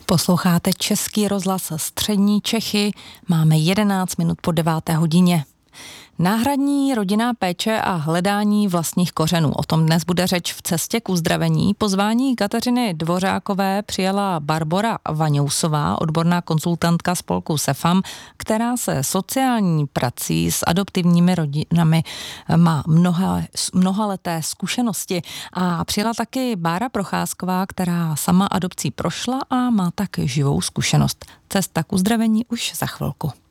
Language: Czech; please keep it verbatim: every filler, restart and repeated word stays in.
Posloucháte Český rozhlas Střední Čechy, máme jedenáct minut po deváté hodině. Náhradní rodinná péče a hledání vlastních kořenů. O tom dnes bude řeč v Cestě k uzdravení. Pozvání Kateřiny Dvořákové přijala Barbora Vaňousová, odborná konzultantka spolku SEFAM, která se sociální prací s adoptivními rodinami má mnoha, mnohaleté zkušenosti. A přijela taky Bára Procházková, která sama adopcí prošla a má tak živou zkušenost. Cesta k uzdravení už za chvilku.